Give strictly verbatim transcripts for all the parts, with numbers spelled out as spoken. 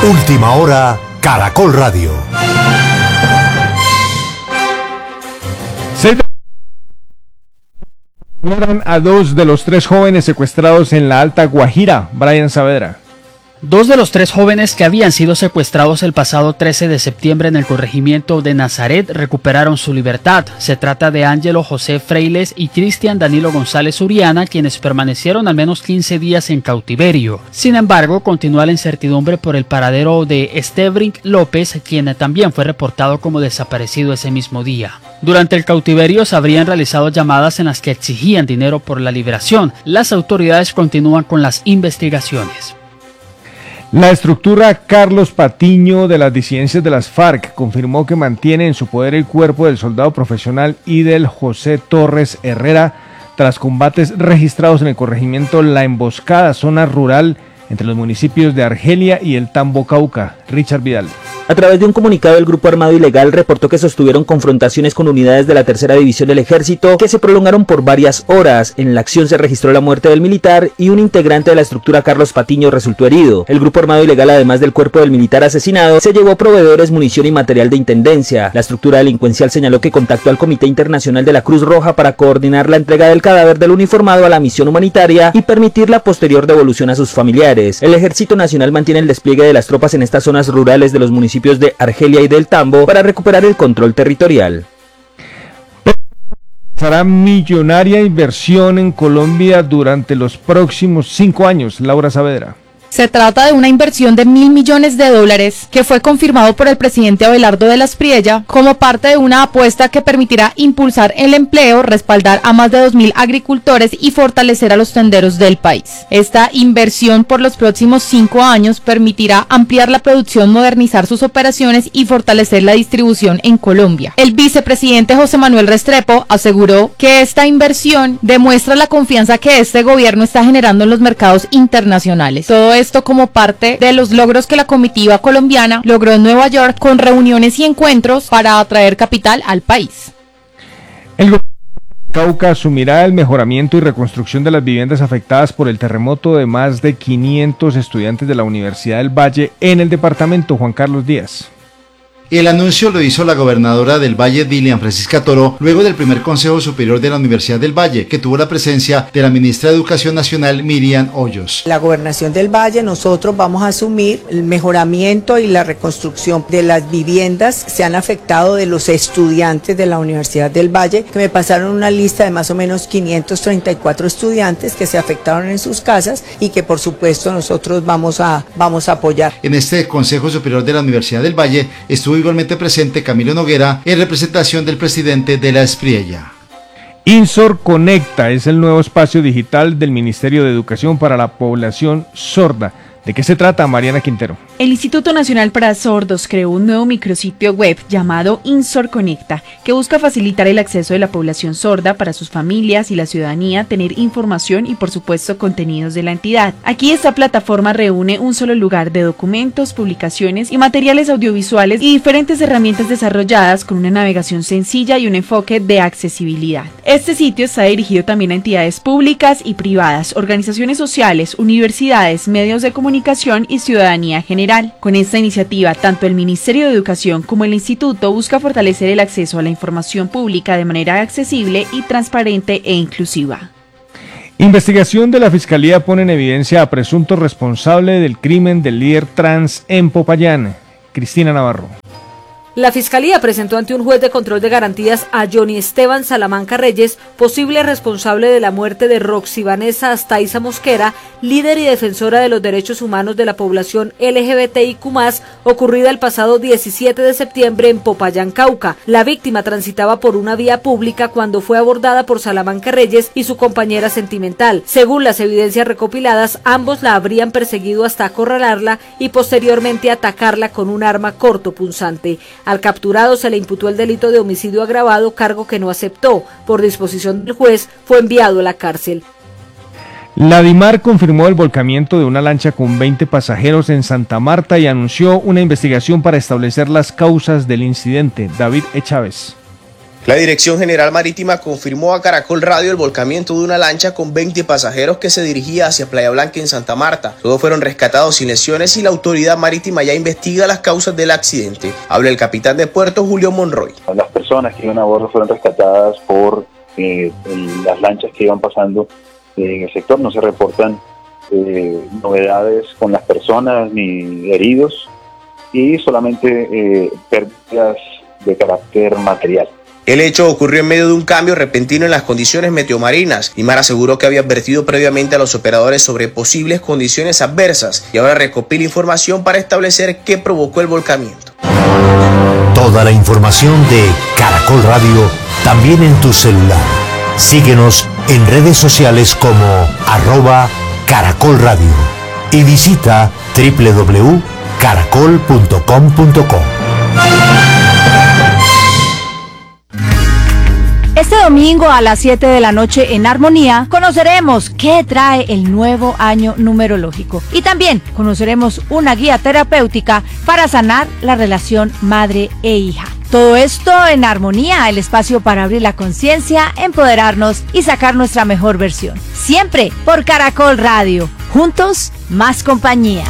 Última hora, Caracol Radio. Se encuentran a dos de los tres jóvenes secuestrados en la Alta Guajira. Brian Saavedra. Dos de los tres jóvenes que habían sido secuestrados el pasado trece de septiembre en el corregimiento de Nazaret recuperaron su libertad. Se trata de Ángelo José Freiles y Cristian Danilo González Uriana, quienes permanecieron al menos quince días en cautiverio. Sin embargo, continúa la incertidumbre por el paradero de Estebrink López, quien también fue reportado como desaparecido ese mismo día. Durante el cautiverio se habrían realizado llamadas en las que exigían dinero por la liberación. Las autoridades continúan con las investigaciones. La estructura Carlos Patiño de las disidencias de las FARC confirmó que mantiene en su poder el cuerpo del soldado profesional Idel José Torres Herrera tras combates registrados en el corregimiento La Emboscada, zona rural entre los municipios de Argelia y el Tambo, Cauca. Richard Vidal. A través de un comunicado, el Grupo Armado Ilegal reportó que sostuvieron confrontaciones con unidades de la tercera división del ejército que se prolongaron por varias horas. En la acción se registró la muerte del militar y un integrante de la estructura, Carlos Patiño, resultó herido. El Grupo Armado Ilegal, además del cuerpo del militar asesinado, se llevó proveedores, munición y material de intendencia. La estructura delincuencial señaló que contactó al Comité Internacional de la Cruz Roja para coordinar la entrega del cadáver del uniformado a la misión humanitaria y permitir la posterior devolución a sus familiares. El Ejército Nacional mantiene el despliegue de las tropas en estas zonas rurales de los municipios de Argelia y del Tambo para recuperar el control territorial. Será millonaria inversión en Colombia durante los próximos cinco años. Laura Saavedra. Se trata de una inversión de mil millones de dólares que fue confirmado por el presidente Abelardo de la Espriella como parte de una apuesta que permitirá impulsar el empleo, respaldar a más de dos mil agricultores y fortalecer a los tenderos del país. Esta inversión por los próximos cinco años permitirá ampliar la producción, modernizar sus operaciones y fortalecer la distribución en Colombia. El vicepresidente José Manuel Restrepo aseguró que esta inversión demuestra la confianza que este gobierno está generando en los mercados internacionales. Todo esto como parte de los logros que la comitiva colombiana logró en Nueva York con reuniones y encuentros para atraer capital al país. El gobierno de Cauca asumirá el mejoramiento y reconstrucción de las viviendas afectadas por el terremoto de más de quinientos estudiantes de la Universidad del Valle en el departamento. Juan Carlos Díaz. El anuncio lo hizo la gobernadora del Valle, Dilian Francisca Toro, luego del primer Consejo Superior de la Universidad del Valle, que tuvo la presencia de la ministra de Educación Nacional, Miriam Hoyos. La Gobernación del Valle, nosotros vamos a asumir el mejoramiento y la reconstrucción de las viviendas que se han afectado de los estudiantes de la Universidad del Valle, que me pasaron una lista de más o menos quinientos treinta y cuatro estudiantes que se afectaron en sus casas y que por supuesto nosotros vamos a, vamos a apoyar. En este Consejo Superior de la Universidad del Valle estuvo igualmente presente Camilo Noguera en representación del presidente de la Espriella. INSOR Conecta es el nuevo espacio digital del Ministerio de Educación para la población sorda. ¿De qué se trata, Mariana Quintero? El Instituto Nacional para Sordos creó un nuevo micrositio web llamado INSOR Conecta, que busca facilitar el acceso de la población sorda para sus familias y la ciudadanía tener información y, por supuesto, contenidos de la entidad. Aquí esta plataforma reúne un solo lugar de documentos, publicaciones y materiales audiovisuales y diferentes herramientas desarrolladas con una navegación sencilla y un enfoque de accesibilidad. Este sitio está dirigido también a entidades públicas y privadas, organizaciones sociales, universidades, medios de comunicación y ciudadanía general. Con esta iniciativa, tanto el Ministerio de Educación como el Instituto busca fortalecer el acceso a la información pública de manera accesible y transparente e inclusiva. Investigación de la Fiscalía pone en evidencia a presunto responsable del crimen del líder trans en Popayán. Cristina Navarro. La Fiscalía presentó ante un juez de control de garantías a Johnny Esteban Salamanca Reyes, posible responsable de la muerte de Roxy Vanessa Astaiza Mosquera, líder y defensora de los derechos humanos de la población L G B T I Q más, ocurrida el pasado diecisiete de septiembre en Popayán, Cauca. La víctima transitaba por una vía pública cuando fue abordada por Salamanca Reyes y su compañera sentimental. Según las evidencias recopiladas, ambos la habrían perseguido hasta acorralarla y posteriormente atacarla con un arma cortopunzante. Al capturado se le imputó el delito de homicidio agravado, cargo que no aceptó. Por disposición del juez, fue enviado a la cárcel. La DIMAR confirmó el volcamiento de una lancha con veinte pasajeros en Santa Marta y anunció una investigación para establecer las causas del incidente. David E. Chávez. La Dirección General Marítima confirmó a Caracol Radio el volcamiento de una lancha con veinte pasajeros que se dirigía hacia Playa Blanca en Santa Marta. Todos fueron rescatados sin lesiones y la autoridad marítima ya investiga las causas del accidente. Habla el capitán de puerto, Julio Monroy. Las personas que iban a bordo fueron rescatadas por eh, el, las lanchas que iban pasando eh, en el sector. No se reportan eh, novedades con las personas ni heridos y solamente eh, pérdidas de carácter material. El hecho ocurrió en medio de un cambio repentino en las condiciones meteomarinas. IMAR aseguró que había advertido previamente a los operadores sobre posibles condiciones adversas y ahora recopila información para establecer qué provocó el volcamiento. Toda la información de Caracol Radio también en tu celular. Síguenos en redes sociales como arroba Caracol Radio y visita doble u doble u doble u punto caracol punto com punto co. Este domingo a las siete de la noche en Armonía conoceremos qué trae el nuevo año numerológico y también conoceremos una guía terapéutica para sanar la relación madre e hija. Todo esto en Armonía, el espacio para abrir la conciencia, empoderarnos y sacar nuestra mejor versión. Siempre por Caracol Radio. Juntos, más compañía.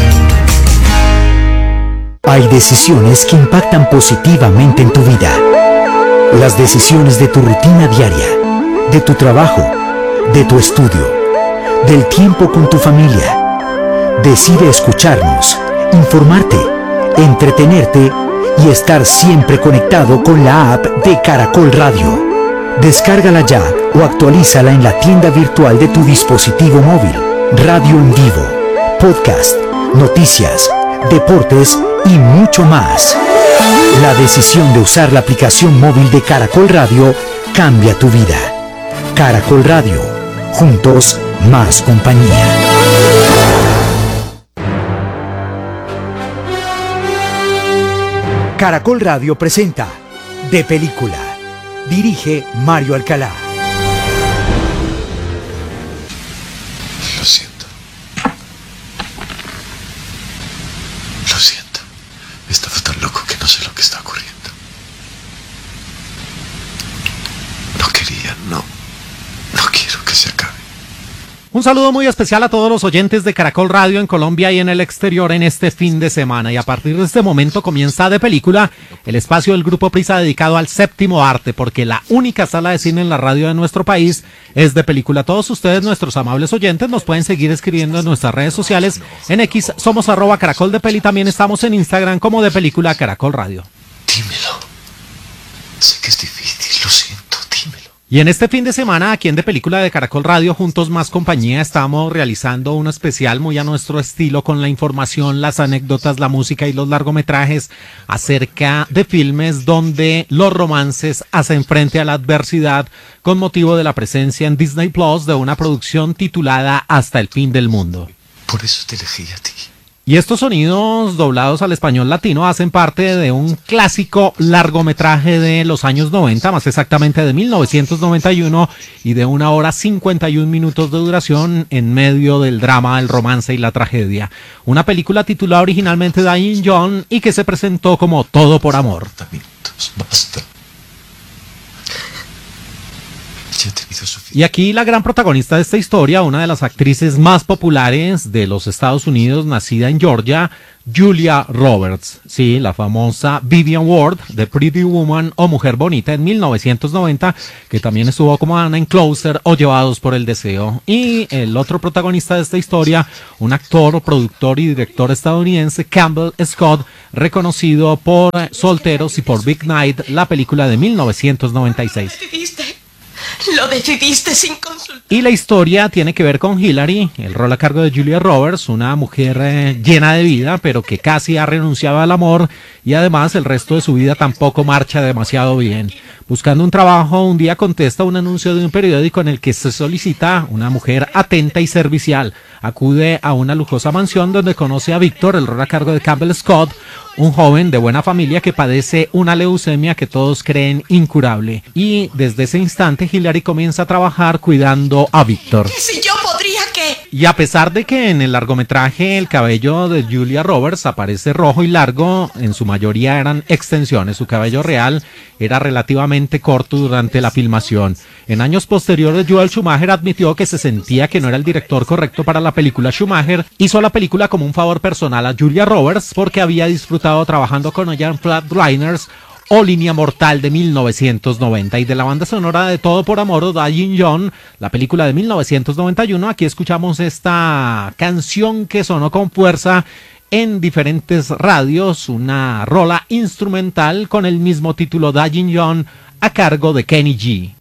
Hay decisiones que impactan positivamente en tu vida. Las decisiones de tu rutina diaria, de tu trabajo, de tu estudio, del tiempo con tu familia. Decide escucharnos, informarte, entretenerte y estar siempre conectado con la app de Caracol Radio. Descárgala ya o actualízala en la tienda virtual de tu dispositivo móvil. Radio en vivo, podcast, noticias, deportes y mucho más. La decisión de usar la aplicación móvil de Caracol Radio cambia tu vida. Caracol Radio. Juntos, más compañía. Caracol Radio presenta De Película. Dirige Mario Alcalá. Lo siento. Lo siento. He estado tan loco que no sé lo que está ocurriendo. No quería, no. No quiero que se acabe. Un saludo muy especial a todos los oyentes de Caracol Radio en Colombia y en el exterior en este fin de semana. Y a partir de este momento comienza De Película, el espacio del Grupo Prisa dedicado al séptimo arte, porque la única sala de cine en la radio de nuestro país es De Película. Todos ustedes, nuestros amables oyentes, nos pueden seguir escribiendo en nuestras redes sociales. En X somos arroba Caracol de Peli, también estamos en Instagram como De Película Caracol Radio. Dímelo. Sé que es difícil, lo siento, dímelo. Y en este fin de semana, aquí en De Película de Caracol Radio, Juntos Más Compañía, estamos realizando un especial muy a nuestro estilo con la información, las anécdotas, la música y los largometrajes acerca de filmes donde los romances hacen frente a la adversidad con motivo de la presencia en Disney Plus de una producción titulada Hasta el fin del mundo. Por eso te elegí a ti. Y estos sonidos doblados al español latino hacen parte de un clásico largometraje de los años noventa, más exactamente de mil novecientos noventa y uno, y de una hora cincuenta y un minutos de duración en medio del drama, el romance y la tragedia. Una película titulada originalmente Dying John y que se presentó como Todo por Amor. Basta. Y aquí la gran protagonista de esta historia, una de las actrices más populares de los Estados Unidos, nacida en Georgia, Julia Roberts, sí, la famosa Vivian Ward de Pretty Woman o Mujer Bonita en mil novecientos noventa, que también estuvo como Anna en Closer o Llevados por el Deseo. Y el otro protagonista de esta historia, un actor, productor y director estadounidense, Campbell Scott, reconocido por Solteros y por Big Night, la película de mil novecientos noventa y seis. Lo decidiste sin consultar. Y la historia tiene que ver con Hillary, el rol a cargo de Julia Roberts, una mujer eh, llena de vida, pero que casi ha renunciado al amor y además el resto de su vida tampoco marcha demasiado bien. Buscando un trabajo, un día contesta un anuncio de un periódico en el que se solicita una mujer atenta y servicial. Acude a una lujosa mansión donde conoce a Víctor, el rol a cargo de Campbell Scott, un joven de buena familia que padece una leucemia que todos creen incurable. Y desde ese instante Hillary comienza a trabajar cuidando a Víctor. Si yo podría qué? Y a pesar de que en el largometraje el cabello de Julia Roberts aparece rojo y largo, en su mayoría eran extensiones. Su cabello real era relativamente corto durante la filmación. En años posteriores, Joel Schumacher admitió que se sentía que no era el director correcto para la película. Schumacher hizo la película como un favor personal a Julia Roberts porque había disfrutado trabajando con ella en Flatliners o Línea Mortal de mil novecientos noventa, y de la banda sonora de Todo por Amor o Dying Young, la película de mil novecientos noventa y uno. Aquí escuchamos esta canción que sonó con fuerza en diferentes radios, una rola instrumental con el mismo título, Dying Young, a cargo de Kenny G.